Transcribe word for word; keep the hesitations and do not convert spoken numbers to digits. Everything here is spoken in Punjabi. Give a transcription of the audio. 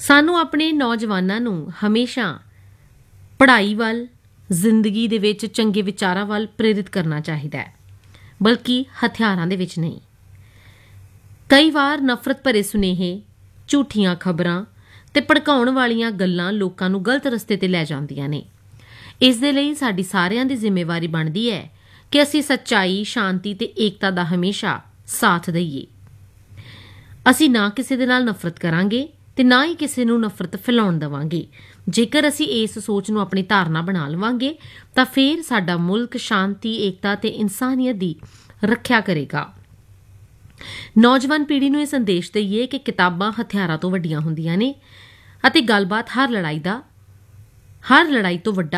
ਸਾਨੂੰ ਆਪਣੇ ਨੌਜਵਾਨਾਂ ਨੂੰ ਹਮੇਸ਼ਾ ਪੜ੍ਹਾਈ ਵੱਲ, ਜ਼ਿੰਦਗੀ ਦੇ ਵਿੱਚ ਚੰਗੇ ਵਿਚਾਰਾਂ ਵੱਲ ਪ੍ਰੇਰਿਤ ਕਰਨਾ ਚਾਹੀਦਾ ਹੈ, ਬਲਕਿ ਹਥਿਆਰਾਂ ਦੇ ਵਿੱਚ ਨਹੀਂ। ਕਈ ਵਾਰ ਨਫ਼ਰਤ ਭਰੇ ਸੁਨੇਹੇ, ਝੂਠੀਆਂ ਖਬਰਾਂ ਤੇ ਭੜਕਾਉਣ ਵਾਲੀਆਂ ਗੱਲਾਂ ਲੋਕਾਂ ਨੂੰ ਗਲਤ ਰਸਤੇ ਤੇ ਲੈ ਜਾਂਦੀਆਂ ਨੇ। ਇਸ ਦੇ ਲਈ ਸਾਡੀ ਸਾਰਿਆਂ ਦੀ ਜ਼ਿੰਮੇਵਾਰੀ ਬਣਦੀ ਹੈ ਕਿ ਅਸੀਂ ਸੱਚਾਈ, ਸ਼ਾਂਤੀ ਤੇ ਏਕਤਾ ਦਾ ਹਮੇਸ਼ਾ ਸਾਥ ਦਈਏ। ਅਸੀਂ ਨਾ ਕਿਸੇ ਦੇ ਨਾਲ ਨਫ਼ਰਤ ਕਰਾਂਗੇ ਤੇ ਨਾ ਹੀ ਕਿਸੇ ਨੂੰ ਨਫ਼ਰਤ ਫੈਲਾਉਣ ਦੇਵਾਂਗੇ। ਜੇਕਰ ਅਸੀਂ ਇਸ ਸੋਚ ਨੂੰ ਆਪਣੀ ਧਾਰਨਾ ਬਣਾ ਲਵਾਂਗੇ ਤਾਂ ਫਿਰ ਸਾਡਾ ਮੁਲਕ ਸ਼ਾਂਤੀ, ਏਕਤਾ ਤੇ ਇਨਸਾਨੀਅਤ ਦੀ ਰੱਖਿਆ ਕਰੇਗਾ। ਨੌਜਵਾਨ ਪੀੜ੍ਹੀ ਨੂੰ ਇਹ ਸੰਦੇਸ਼ ਦੇਈਏ ਕਿ ਕਿਤਾਬਾਂ ਹਥਿਆਰਾਂ ਤੋਂ ਵੱਡੀਆਂ ਹੁੰਦੀਆਂ ਨੇ ਅਤੇ ਗੱਲਬਾਤ ਹਰ ਲੜਾਈ ਦਾ ਹਰ ਲੜਾਈ ਤੋਂ ਵੱਡਾ